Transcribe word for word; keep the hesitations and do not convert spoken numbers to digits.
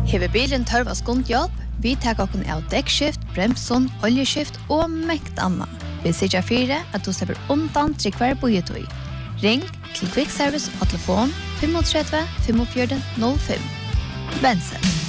Hever bilen tørva skundhjelp, vi tar okken av dekkskift, bremson, oljeskift og mekt anna. Vi sikker fire at du slipper undan til hver bojetøy. Ring til Quick Service og telefon fem tre fem fem null fem. Bense.